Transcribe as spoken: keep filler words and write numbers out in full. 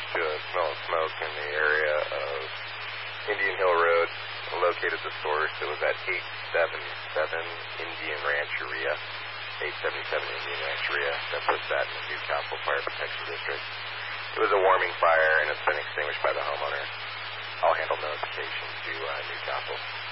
to a smell of smoke in the area of Indian Hill Road. I located the source. It was at eight seventy-seven Indian Rancheria. eight seventy-seven Indian Rancheria. That puts that in the Newcastle Fire Protection District. It was a warming fire, and it's been extinguished by the homeowner. I'll handle notification to uh, Newcastle.